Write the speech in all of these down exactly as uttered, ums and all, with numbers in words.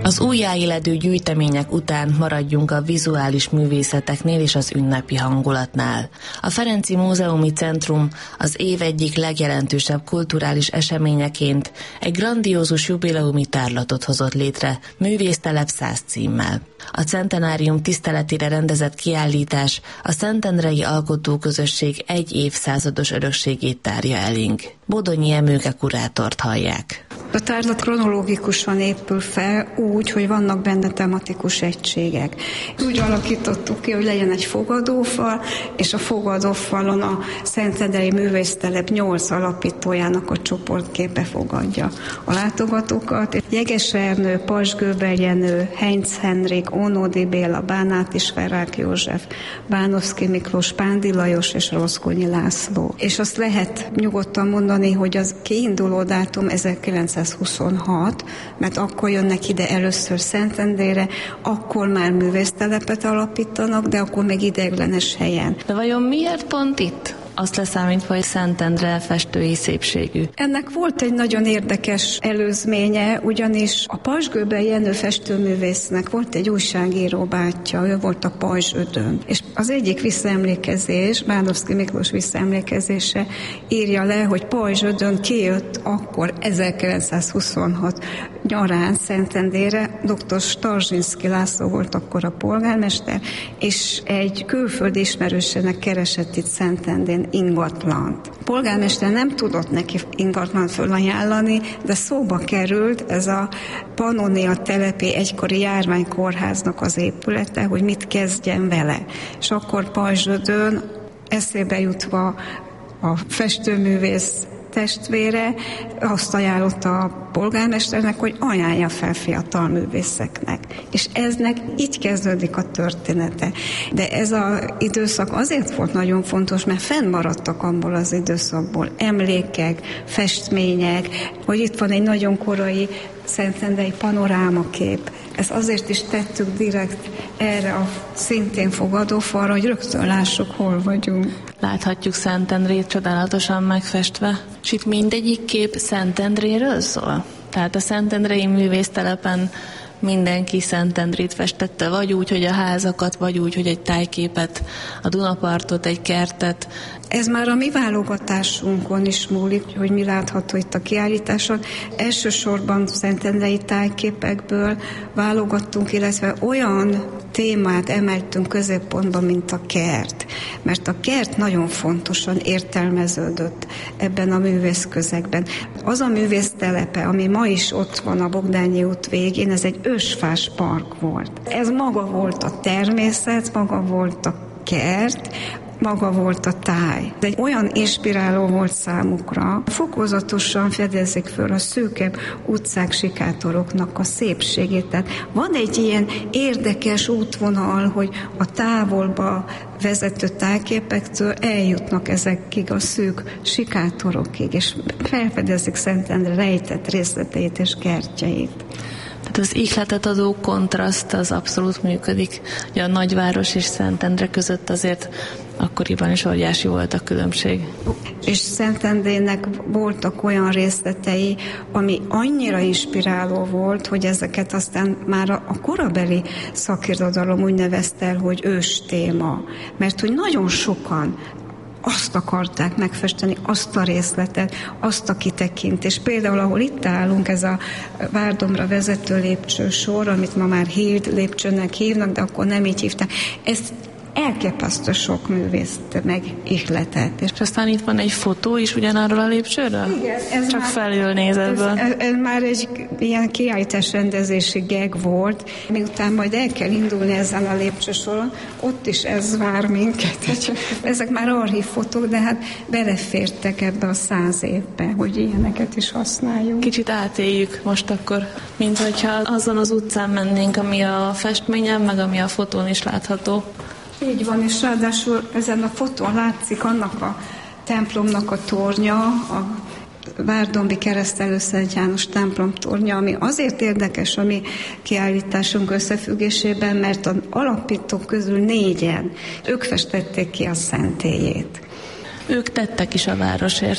Az újjáéledő gyűjtemények után maradjunk a vizuális művészeteknél és az ünnepi hangulatnál. A Ferenczy Múzeumi Centrum az év egyik legjelentősebb kulturális eseményeként egy grandiózus jubileumi tárlatot hozott létre, Művésztelep száz címmel. A centenárium tiszteletére rendezett kiállítás a Szentendrei Alkotóközösség egy évszázados örökségét tárja elénk. Bodonyi Emőke kurátort hallják. A tárlat kronológikusan épül fel úgy, hogy vannak benne tematikus egységek. Úgy alakítottuk ki, hogy legyen egy fogadófal, és a fogadófalon a Szentendrei Művésztelep nyolc alapítójának a csoportképe fogadja a látogatókat. Jeges Ernő, Paks Göbel Jenő, Heinz Henrik, Ónodi Béla, Bánáti Sverák József, Bánovszky Miklós, Pándi Lajos és Roszkonyi László. És azt lehet nyugodtan mondani, hogy az kiinduló dátum ezerkilencszázhuszonhat, mert akkor jönnek ide először Szentendrére, akkor már művésztelepet alapítanak, de akkor még ideiglenes helyen. De vajon miért pont itt? Azt leszámítva, hogy Szentendre festői szépségű. Ennek volt egy nagyon érdekes előzménye, ugyanis a Paks Göbel Jenő festőművésznek volt egy újságíró bátyja, ő volt a Pajzsödön. És az egyik visszaemlékezés, Bánovszky Miklós visszaemlékezése írja le, hogy Pajzsödön kijött akkor ezerkilencszázhuszonhat nyarán Szentendrére, dr. Starzsinszky László volt akkor a polgármester, és egy külföldi ismerősének keresett itt Szentendrén ingatlant. A polgármester nem tudott neki ingatlant fölajánlani, de szóba került ez a Pannonia telepi egykori járványkórháznak az épülete, hogy mit kezdjen vele. És akkor Pajzsödön eszébe jutva a festőművész testvére azt ajánlotta a polgármesternek, hogy ajánlja fel fiatal művészeknek. És eznek így kezdődik a története. De ez az időszak azért volt nagyon fontos, mert fennmaradtak abból az időszakból emlékek, festmények, hogy itt van egy nagyon korai szentendrei panorámakép. Ezt azért is tettük direkt erre a szintén fogadófalra, hogy rögtön lássuk, hol vagyunk. Láthatjuk Szentendrét csodálatosan megfestve, és itt mindegyik kép Szentendréről szól? Tehát a szentendrei művésztelepen mindenki Szentendrét festette, vagy úgy, hogy a házakat, vagy úgy, hogy egy tájképet, a Dunapartot, egy kertet. Ez már a mi válogatásunkon is múlik, hogy mi látható itt a kiállításon. Elsősorban szentendrei tájképekből válogattunk, illetve olyan témát emeltünk középpontba, mint a kert. Mert a kert nagyon fontosan értelmeződött ebben a művészközegben. Az a művésztelepe, ami ma is ott van a Bogdányi út végén, ez egy ősfás park volt. Ez maga volt a természet, maga volt a kert, maga volt a táj. De egy olyan inspiráló volt számukra, fokozatosan fedezik föl a szűkebb utcák, sikátoroknak a szépségét. Tehát van egy ilyen érdekes útvonal, hogy a távolba vezető tájképektől eljutnak ezekig a szűk sikátorokig, és felfedezik Szentendre rejtett részleteit és kertjeit. Tehát az ihletet adó kontraszt az abszolút működik. Ugye a nagyváros és Szentendre között azért akkoriban is óriási volt a különbség. És Szentendrének voltak olyan részletei, ami annyira inspiráló volt, hogy ezeket aztán már a korabeli szakirodalom úgy nevezte el, hogy ős téma. Mert hogy nagyon sokan azt akarták megfesteni, azt a részletet, azt a kitekintést. Például, ahol itt állunk, ez a Várdomra vezető lépcsősor, amit ma már Hild lépcsőnek hívnak, de akkor nem így hívták. Ezt elképesztő sok művészt meg ihletett. És aztán itt van egy fotó is ugyanarról a lépcsőről? Igen, ez csak már, felül nézetből. Ez, ez már egy ilyen kiállítás rendezési geg volt, miután majd el kell indulni ezen a lépcsősoron, ott is ez vár minket. Ezek már archív fotók, de hát belefértek ebbe a száz évbe, hogy ilyeneket is használjunk. Kicsit átéljük most akkor, mint hogyha azon az utcán mennénk, ami a festményen, meg ami a fotón is látható. Így van, és ráadásul ezen a fotón látszik annak a templomnak a tornya, a Várdombi Keresztelő Szent János templom tornya, ami azért érdekes a mi kiállításunk összefüggésében, mert az alapítók közül négyen, ők festették ki a szentélyét. Ők tettek is a városért.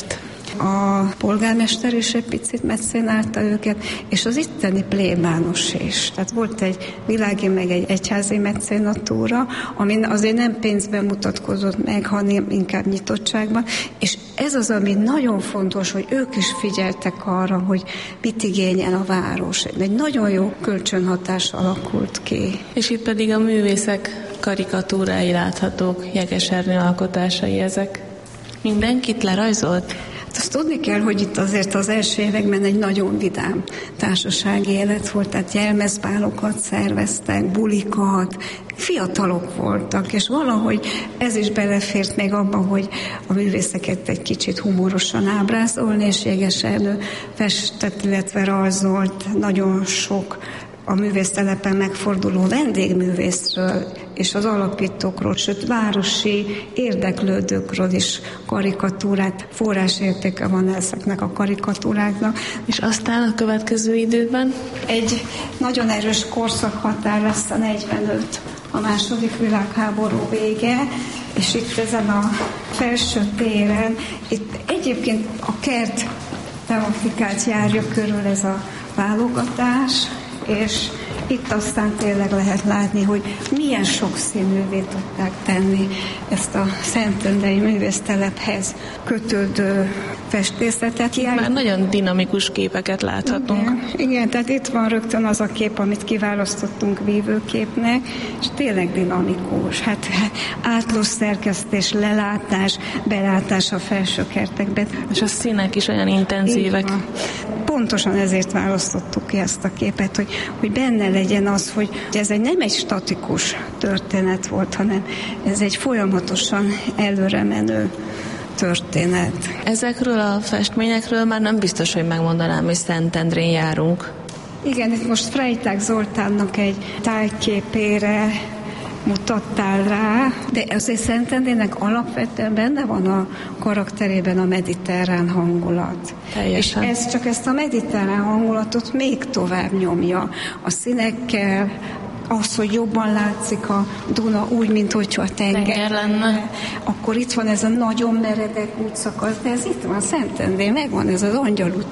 A polgármester is egy picit meccénálta őket, és az itteni plébános is. Tehát volt egy világi, meg egy egyházi meccénatúra, amin azért nem pénzben mutatkozott meg, hanem inkább nyitottságban, és ez az, ami nagyon fontos, hogy ők is figyeltek arra, hogy mit igényel a város. Egy nagyon jó kölcsönhatás alakult ki. És itt pedig a művészek karikatúrái láthatók, Jeges Ernő alkotásai ezek. Mindenkit lerajzolt? Azt tudni kell, hogy itt azért az első években egy nagyon vidám társasági élet volt, tehát jelmezbálokat szerveztek, bulikat, fiatalok voltak, és valahogy ez is belefért még abba, hogy a művészeket egy kicsit humorosan ábrázolni, és Jeges Ernő festett, illetve rajzolt nagyon sok a művésztelepen megforduló vendégművészről és az alapítókról, sőt városi érdeklődőkről is karikatúrát, forrásértéke van ezeknek a karikatúráknak. És aztán a következő időben? Egy nagyon erős korszakhatár lesz a negyvenöt, a második világháború vége, és itt ezen a felső téren, itt egyébként a kert tematikát járja körül ez a válogatás, és itt aztán tényleg lehet látni, hogy milyen sokszínűvé tudták tenni ezt a szentendrei művésztelephez kötődő festészetet. Már nagyon dinamikus képeket láthatunk. Igen, igen, tehát itt van rögtön az a kép, amit kiválasztottunk vívőképnek, és tényleg dinamikus. Hát átlós szerkesztés, lelátás, belátás a felső kertekben. És a színek is olyan intenzívek. Pontosan ezért választottuk ki ezt a képet, hogy, hogy benne legyen az, hogy ez egy nem egy statikus történet volt, hanem ez egy folyamatosan előre menő történet. Ezekről a festményekről már nem biztos, hogy megmondanám, hogy Szentendrén járunk. Igen, itt most Freytag Zoltánnak egy tájképére mutattál rá, de azért Szentendrének alapvetően benne van a karakterében a mediterrán hangulat. Teljesen. És ez csak ezt a mediterrán hangulatot még tovább nyomja. A színekkel, az, hogy jobban látszik a Duna úgy, mint hogyha a tenger, tenger lenne. Akkor itt van ez a nagyon meredek útszakasz, de ez itt van Szentendrén, megvan ez az Angyalút